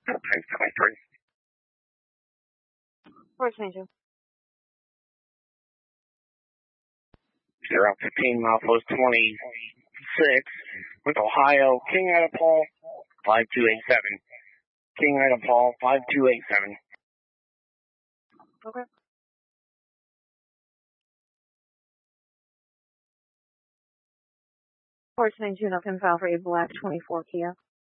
422. 015 milepost 26 with Ohio, King out of Paul, 5287. King out of Paul, 5287. Okay. 422, nothing file for a black 24 Kia.